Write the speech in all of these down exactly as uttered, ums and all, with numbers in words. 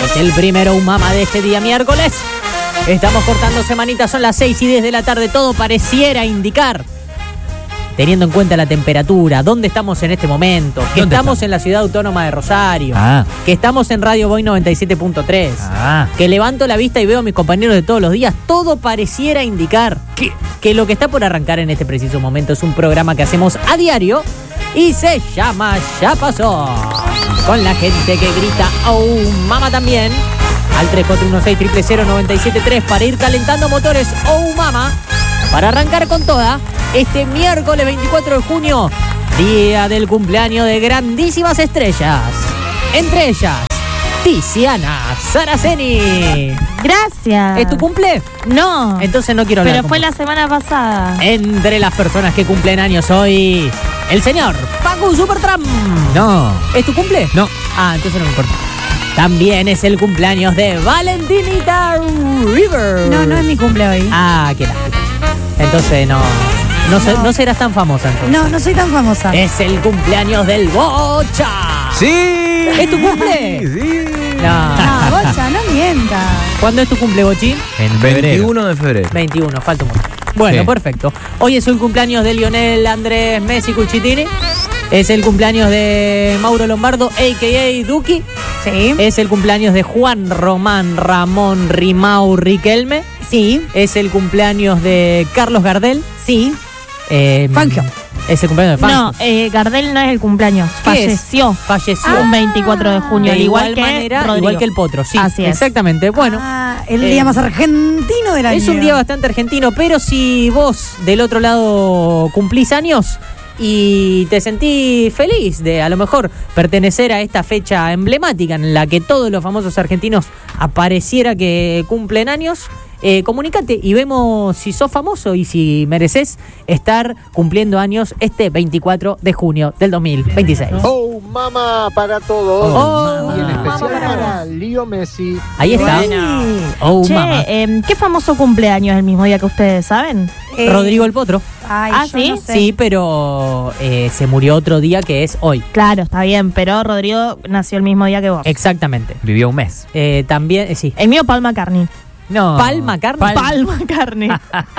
Es el primero Umama de este día miércoles. Estamos cortando semanitas, son las seis y diez de la tarde. Todo pareciera indicar, teniendo en cuenta la temperatura, dónde estamos en este momento, que estamos, estamos en la ciudad autónoma de Rosario, ah. que estamos en Radio Boy noventa y siete punto tres, ah. que levanto la vista y veo a mis compañeros de todos los días. Todo pareciera indicar que, que lo que está por arrancar en este preciso momento es un programa que hacemos a diario y se llama Ya Pasó, con la gente que grita ¡Oh, mama! También al tres cuatro uno seis, cero cero cero, nueve siete tres para ir calentando motores ¡Oh, mama! Para arrancar con toda este miércoles veinticuatro de junio, día del cumpleaños de grandísimas estrellas. Entre ellas, Tiziana Saraceni. Gracias. ¿Es tu cumple? No. Entonces no quiero hablar. Pero fue la semana pasada. Entre las personas que cumplen años hoy, el señor Facu Supertramp. No. ¿Es tu cumple? No. Ah, entonces no me importa. También es el cumpleaños de Valentinita River. No, no es mi cumple hoy. Ah, qué lástima. Entonces no, no, no. no serás tan famosa entonces. No, no soy tan famosa. Es el cumpleaños del Bocha. ¡Sí! ¿Es tu cumple? Sí. No. No, Bocha, no mienta. ¿Cuándo es tu cumple, Bochín? En febrero. veintiuno de febrero. veintiuno, falta un montón. Bueno, sí. Perfecto. Hoy es el cumpleaños de Lionel Andrés Messi Cuchitini. Es el cumpleaños de Mauro Lombardo, a k a. Duki. Sí. Es el cumpleaños de Juan Román Ramón Rimau Riquelme. Sí. Es el cumpleaños de Carlos Gardel. Sí. Eh, Fangio. Es el cumpleaños de Fangio. No, eh, Gardel no es el cumpleaños. Falleció. Es? Falleció. Ah, un veinticuatro de junio. De igual, igual que manera, Rodrigo. igual que el Potro. Sí, así es. Exactamente. Bueno. Ah, el día eh, más argentino del año. Es un día bastante argentino, pero si vos del otro lado cumplís años y te sentís feliz de a lo mejor pertenecer a esta fecha emblemática en la que todos los famosos argentinos apareciera que cumplen años, eh, comunícate y vemos si sos famoso y si mereces estar cumpliendo años este veinticuatro de junio del dos mil veintiséis. Oh, mama para todos. Oh, y en especial mama para, para Leo Messi. Ahí está. Bueno. Oh, che, mama. Eh, ¿qué famoso cumpleaños el mismo día que ustedes saben? Eh, Rodrigo el Potro. Ay, ah, ¿sí? No sé. Sí, pero eh, se murió otro día que es hoy. Claro, está bien, pero Rodrigo nació el mismo día que vos. Exactamente. Vivió un mes. Eh, también, eh, sí. El mío, Paul McCartney. No. ¿Paul McCartney? Paul, Paul McCartney.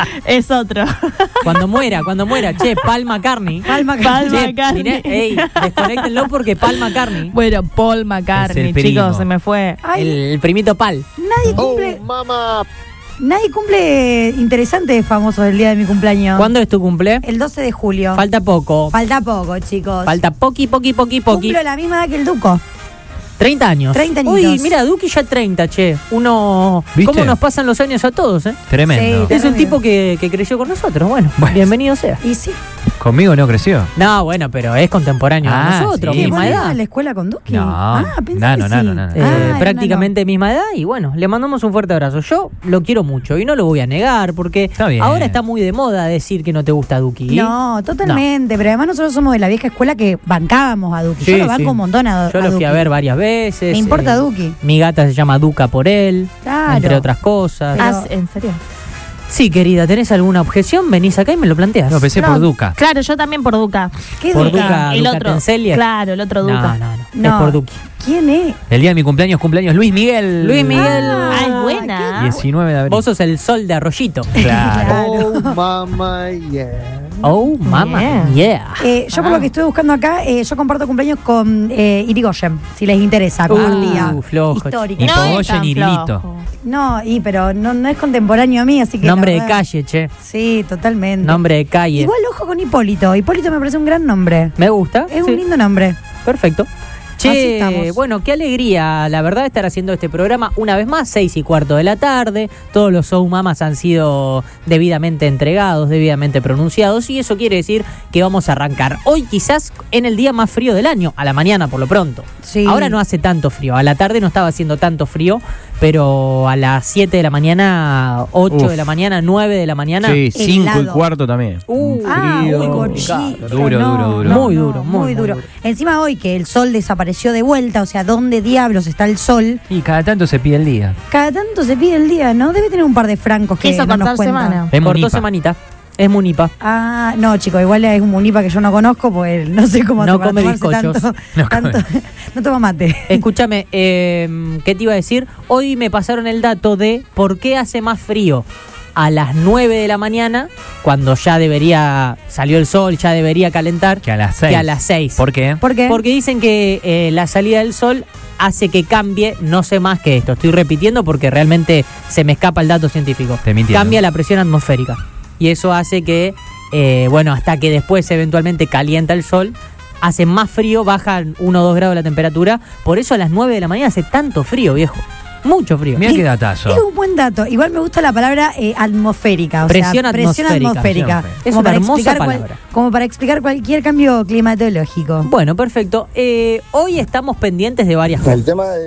Es otro. Cuando muera, cuando muera. Che, Paul McCartney. Paul McCartney. Che, miré, ey, desconéctenlo porque Paul McCartney. Bueno, Paul McCartney, chicos, se me fue. El, el primito Pal. Nadie cumple. Oh, mamá. Nadie cumple interesante famosos del día de mi cumpleaños. ¿Cuándo es tu cumple? El doce de julio. Falta poco. Falta poco, chicos. Falta poqui, poqui, poqui, poqui. Cumplo la misma edad que el Duco. treinta años. treinta añitos. Uy, mira, Duki ya treinta, che. Uno... ¿Viste? ¿Cómo nos pasan los años a todos, eh? Tremendo. Sí, Es un tipo que, que creció con nosotros. Bueno, Bueno. bienvenido sea. Y sí. Conmigo no creció. No, bueno, pero es contemporáneo Ah, a nosotros, sí. ¿Qué, misma vos ibas edad. a la escuela con Duki? No. Ah, pensé No, no, que no, sí. no, no, no. Eh, Ah, prácticamente misma edad y bueno, le mandamos un fuerte abrazo. Yo lo quiero mucho y no lo voy a negar porque Está bien. ahora está muy de moda decir que no te gusta Duki. No, totalmente. Pero además nosotros somos de la vieja escuela que bancábamos a Duki. Sí, Yo lo banco sí. un montón a, Yo a lo fui Duki. a ver varias veces. Me importa eh, Duki. Mi gata se llama Duca por él, Claro. entre otras cosas. Pero- Ah, ¿en serio? Sí, querida, ¿tenés alguna objeción? Venís acá y me lo planteas. No, pensé No, por Duca. Claro, yo también por Duca. ¿Qué Por Duca? Duca. el Duca otro. Tencelier. Claro, el otro No, Duca. no, no, No. Es por Duki. ¿Quién es? El día de mi cumpleaños, cumpleaños Luis Miguel. Luis Miguel. Ah, es buena. diecinueve de abril. Vos sos el sol de Arroyito. Claro. Oh, mamá, yeah. Oh, mamá. Bien. Yeah. Eh, yo por Ah. lo que estoy buscando acá, eh, yo comparto cumpleaños con eh, Irigoyen, si les interesa. Uh, compartía. flojo. Histórica. Y No es Pogoyen tan y Lilito. flojo. No, y pero no, no es contemporáneo a mí, así que. Nombre la de verdad- calle, che. Sí, totalmente. Nombre de calle. Igual ojo con Hipólito. Hipólito me parece un gran nombre. Me gusta. Es sí. un lindo nombre. Perfecto. Así Che, estamos. bueno, qué alegría, la verdad, estar haciendo este programa una vez más, seis y cuarto de la tarde. Todos los show mamas han sido debidamente entregados, debidamente pronunciados, y eso quiere decir que vamos a arrancar hoy quizás en el día más frío del año, a la mañana por lo pronto. Sí. Ahora no hace tanto frío, a la tarde no estaba haciendo tanto frío, pero a las siete de la mañana, ocho Uf. de la mañana, nueve de la mañana. Sí, cinco y helado. cuarto también. Uh, Un Ah, frío. uy, cochito. Duro, no, duro, duro. no, Muy no, duro, muy, muy duro. duro. Encima hoy que el sol desapareció de vuelta, o sea, ¿dónde diablos está el sol? Y cada tanto se pide el día. Cada tanto se pide el día, ¿no? Debe tener un par de francos que Quiso no nos cortar cuentan. semana. Es Cortó Munipa. semanita. Es munipa. Ah, no, chicos, igual es un munipa que yo no conozco, pues no sé cómo No hace para come tomarse bizcochos. Tanto, No tanto- no toma mate. Escúchame, eh, ¿qué te iba a decir? Hoy me pasaron el dato de por qué hace más frío a las nueve de la mañana, cuando ya debería, salió el sol, ya debería calentar, Que a las seis. que a las seis. ¿Por qué? ¿Por qué? Porque dicen que eh, la salida del sol hace que cambie, no sé más que esto, estoy repitiendo porque realmente se me escapa el dato científico. Te mintiendo. Cambia la presión atmosférica. Y eso hace que, eh, bueno, hasta que después eventualmente calienta el sol, hace más frío, baja uno o dos grados la temperatura. Por eso a las nueve de la mañana hace tanto frío, viejo. Mucho frío. Mira qué datazo. Es un buen dato. Igual me gusta la palabra eh, atmosférica. O Presión sea, presión atmosférica. atmosférica. Presión Es Como una para hermosa explicar cual- palabra. como para explicar cualquier cambio climatológico. Bueno, perfecto. Eh, hoy estamos pendientes de varias cosas. El tema de